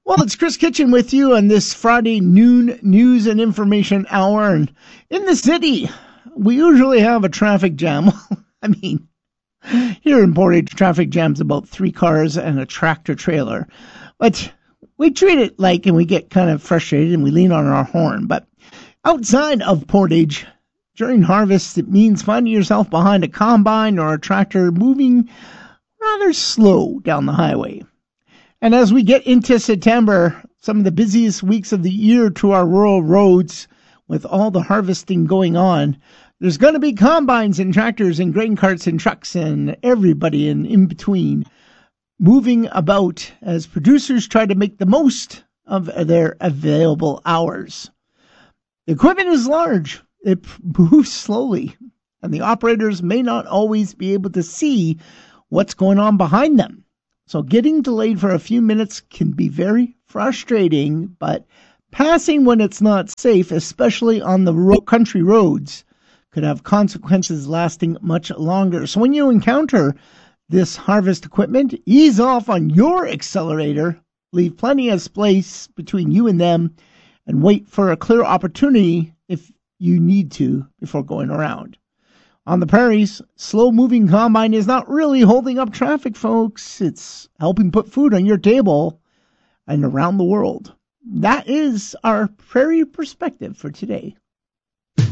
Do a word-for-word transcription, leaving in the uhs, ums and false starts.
Well, it's Chris Kitchen with you on this Friday noon news and information hour. And in the city, we usually have a traffic jam. I mean, here in Portage, traffic jam's about three cars and a tractor trailer. But we treat it like, and we get kind of frustrated and we lean on our horn. But outside of Portage, during harvest, it means finding yourself behind a combine or a tractor moving rather slow down the highway. And as we get into September, some of the busiest weeks of the year to our rural roads, with all the harvesting going on, there's going to be combines and tractors and grain carts and trucks and everybody in, in between moving about as producers try to make the most of their available hours. The equipment is large. It moves slowly, and the operators may not always be able to see what's going on behind them. So getting delayed for a few minutes can be very frustrating, but passing when it's not safe, especially on the ro- country roads, could have consequences lasting much longer. So when you encounter this harvest equipment, ease off on your accelerator, leave plenty of space between you and them, and wait for a clear opportunity if you need to before going around. On the prairies, slow-moving combine is not really holding up traffic, folks. It's helping put food on your table and around the world. That is our prairie perspective for today.